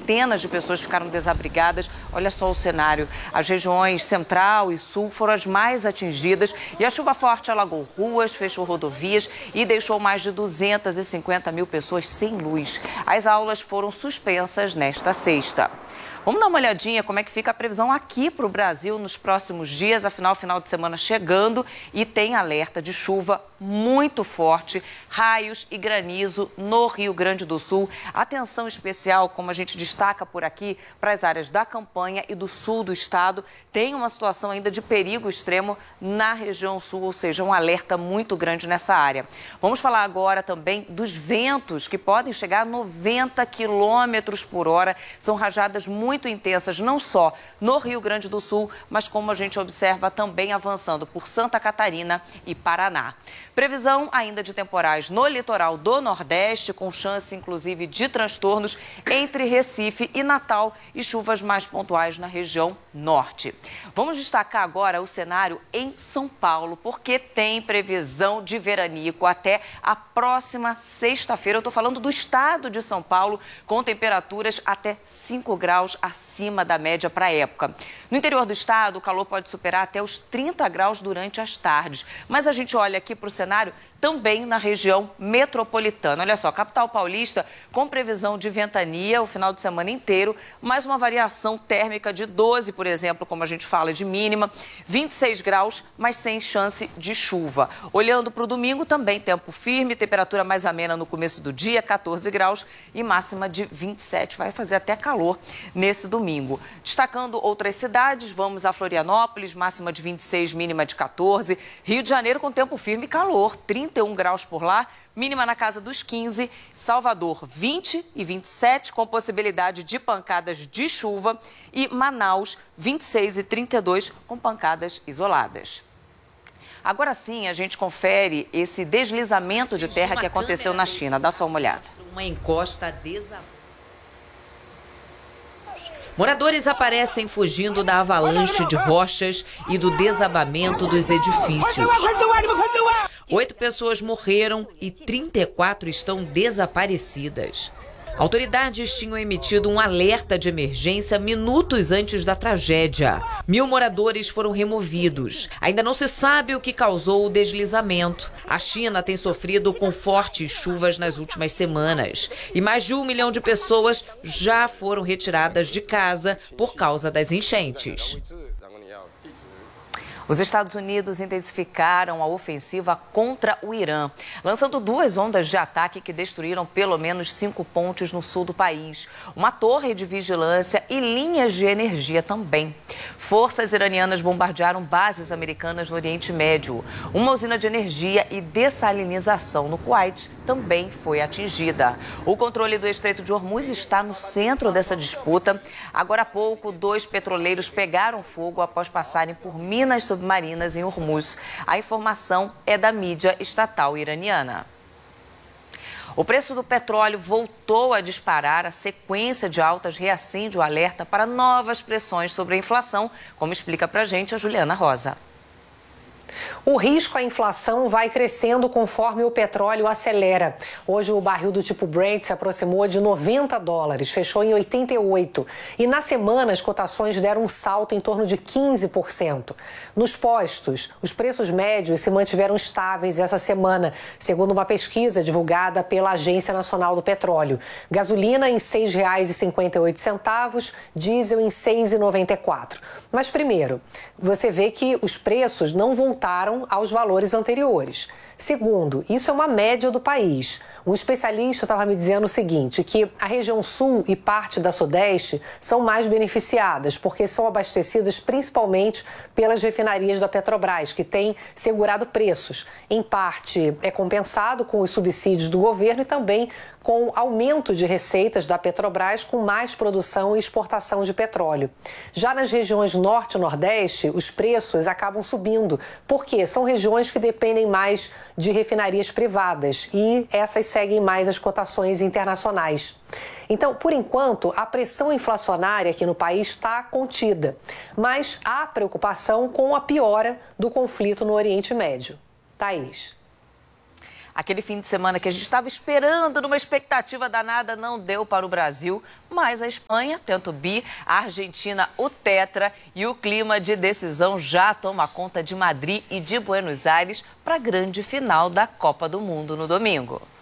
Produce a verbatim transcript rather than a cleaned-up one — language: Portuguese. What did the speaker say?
centenas de pessoas ficaram desabrigadas. Olha só o cenário. As regiões central e sul foram as mais atingidas e a chuva forte alagou ruas, fechou rodovias e deixou mais de duzentas e cinquenta mil pessoas sem luz. As aulas foram suspensas nesta sexta. Vamos dar uma olhadinha como é que fica a previsão aqui para o Brasil nos próximos dias. Afinal, final de semana chegando e tem alerta de chuva muito forte, raios e granizo no Rio Grande do Sul. Atenção especial, como a gente destaca por aqui, para as áreas da campanha e do sul do estado. Tem uma situação ainda de perigo extremo na região sul, ou seja, um alerta muito grande nessa área. Vamos falar agora também dos ventos que podem chegar a noventa quilômetros por hora. São rajadas muito muito intensas, não só no Rio Grande do Sul, mas como a gente observa também avançando por Santa Catarina e Paraná. Previsão ainda de temporais no litoral do Nordeste, com chance inclusive de transtornos entre Recife e Natal e chuvas mais pontuais na região norte. Vamos destacar agora o cenário em São Paulo, porque tem previsão de veranico até a próxima sexta-feira. Eu estou falando do estado de São Paulo, com temperaturas até cinco graus acima da média para a época. No interior do estado, o calor pode superar até os trinta graus durante as tardes. Mas a gente olha aqui para o cenário também na região metropolitana. Olha só, capital paulista com previsão de ventania o final de semana inteiro, mais uma variação térmica de doze, por exemplo, como a gente fala, de mínima, vinte e seis graus, mas sem chance de chuva. Olhando para o domingo, também tempo firme, temperatura mais amena no começo do dia, quatorze graus e máxima de vinte e sete. Vai fazer até calor nesse domingo. Destacando outras cidades, vamos a Florianópolis, máxima de vinte e seis, mínima de quatorze. Rio de Janeiro com tempo firme e calor, trinta e um graus por lá, mínima na casa dos quinze. Salvador, vinte e vinte e sete, com possibilidade de pancadas de chuva. E Manaus, vinte e seis e trinta e dois, com pancadas isoladas. Agora sim, a gente confere esse deslizamento de terra que aconteceu na China. Dá só uma olhada. Uma encosta desabou. Moradores aparecem fugindo da avalanche de rochas e do desabamento dos edifícios. Oito pessoas morreram e trinta e quatro estão desaparecidas. Autoridades tinham emitido um alerta de emergência minutos antes da tragédia. Mil moradores foram removidos. Ainda não se sabe o que causou o deslizamento. A China tem sofrido com fortes chuvas nas últimas semanas. E mais de um milhão de pessoas já foram retiradas de casa por causa das enchentes. Os Estados Unidos intensificaram a ofensiva contra o Irã, lançando duas ondas de ataque que destruíram pelo menos cinco pontes no sul do país, uma torre de vigilância e linhas de energia também. Forças iranianas bombardearam bases americanas no Oriente Médio. Uma usina de energia e dessalinização no Kuwait também foi atingida. O controle do Estreito de Hormuz está no centro dessa disputa. Agora há pouco, dois petroleiros pegaram fogo após passarem por minas submarinas em Hormuz. A informação é da mídia estatal iraniana. O preço do petróleo voltou a disparar. A sequência de altas reacende o alerta para novas pressões sobre a inflação, como explica pra gente a Juliana Rosa. O risco à inflação vai crescendo conforme o petróleo acelera. Hoje o barril do tipo Brent se aproximou de noventa dólares, fechou em oitenta e oito. E na semana as cotações deram um salto em torno de quinze por cento. Nos postos, os preços médios se mantiveram estáveis essa semana, segundo uma pesquisa divulgada pela Agência Nacional do Petróleo. Gasolina em seis reais e cinquenta e oito centavos, diesel em seis reais e noventa e quatro centavos. Mas primeiro, você vê que os preços não voltaram aos valores anteriores. Segundo, isso é uma média do país. Um especialista estava me dizendo o seguinte, que a região sul e parte da sudeste são mais beneficiadas, porque são abastecidas principalmente pelas refinarias da Petrobras, que têm segurado preços. Em parte é compensado com os subsídios do governo e também com aumento de receitas da Petrobras com mais produção e exportação de petróleo. Já nas regiões norte e nordeste, os preços acabam subindo, porque são regiões que dependem mais de refinarias privadas e essas seguem mais as cotações internacionais. Então, por enquanto, a pressão inflacionária aqui no país está contida, mas há preocupação com a piora do conflito no Oriente Médio. Thaís. Aquele fim de semana que a gente estava esperando, numa expectativa danada, não deu para o Brasil, mas a Espanha tenta o bi, a Argentina o tetra e o clima de decisão já toma conta de Madrid e de Buenos Aires para a grande final da Copa do Mundo no domingo.